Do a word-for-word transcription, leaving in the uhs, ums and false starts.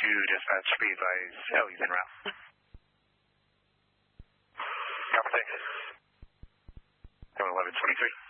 two, dispatch, be advised, Ellie's en route. Copy, thanks. eleven twenty-three.